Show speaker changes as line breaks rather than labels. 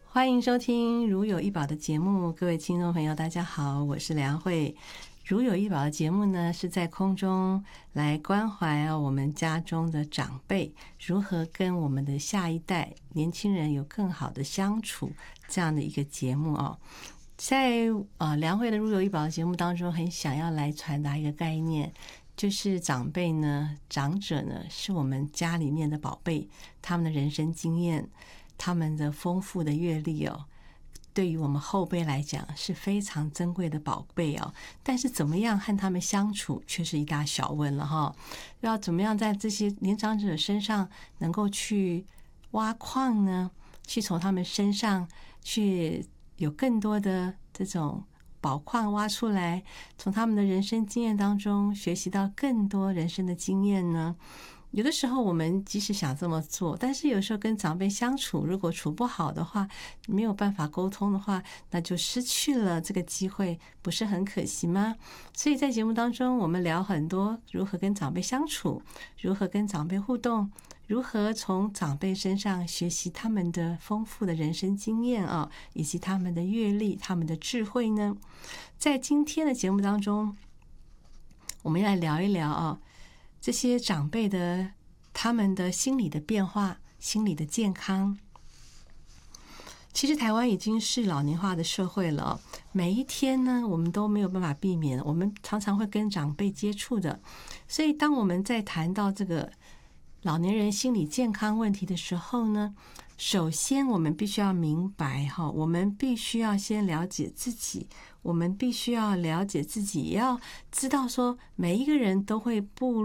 欢迎收听如有一宝的节目，各位听众朋友大家好，我是梁慧。如有一宝的节目呢，是在空中来关怀我们家中的长辈，如何跟我们的下一代年轻人有更好的相处，这样的一个节目哦。在梁慧的如有一宝的节目当中，很想要来传达一个概念，就是长辈呢、长者呢，是我们家里面的宝贝，他们的人生经验，他们的丰富的阅历哦，对于我们后辈来讲是非常珍贵的宝贝哦。但是怎么样和他们相处，却是一大小问了哈。要怎么样在这些年长者身上能够去挖矿呢？去从他们身上去有更多的这种宝矿挖出来，从他们的人生经验当中学习到更多人生的经验呢？有的时候我们即使想这么做，但是有时候跟长辈相处，如果处不好的话，没有办法沟通的话，那就失去了这个机会，不是很可惜吗？所以在节目当中，我们聊很多如何跟长辈相处，如何跟长辈互动，如何从长辈身上学习他们的丰富的人生经验啊，以及他们的阅历、他们的智慧呢？在今天的节目当中，我们要来聊一聊啊，这些长辈的他们的心理的变化、心理的健康。其实台湾已经是老年化的社会了，每一天呢，我们都没有办法避免，我们常常会跟长辈接触的。所以当我们在谈到这个老年人心理健康问题的时候呢，首先我们必须要明白我们必须要先了解自己，我们必须要了解自己，也要知道说每一个人都会步